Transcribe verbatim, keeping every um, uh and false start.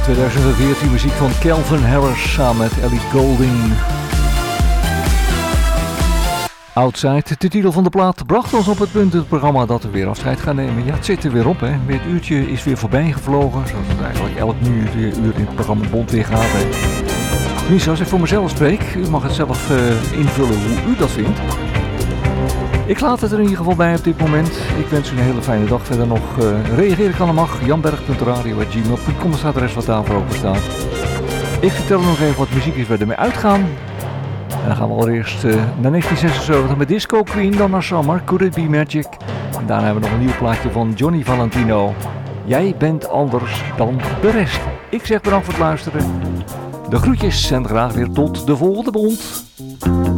twintig veertien muziek van Calvin Harris samen met Ellie Goulding. Outside, de titel van de plaat, bracht ons op het punt het programma dat we weer afscheid gaan nemen. Ja, het zit er weer op, hè. Het uurtje is weer voorbij gevlogen, zoals het eigenlijk elk uur, uur in het programma Bond weer gaat. Hè. Tenminste, als ik voor mezelf spreek, u mag het zelf uh, invullen hoe u dat vindt. Ik laat het er in ieder geval bij op dit moment. Ik wens u een hele fijne dag verder nog. Uh, reageren kan er mag. janberg punt radio at gmail punt com is het adres wat daarvoor open staat. Ik vertel nog even wat muziek is waar we ermee uitgaan. En dan gaan we allereerst uh, naar negentien zesenzeventig met Disco Queen, dan naar Summer, Could It Be Magic. En daarna hebben we nog een nieuw plaatje van Johnny Valentino. Jij bent anders dan de rest. Ik zeg bedankt voor het luisteren. De groetjes en graag weer tot de volgende bond.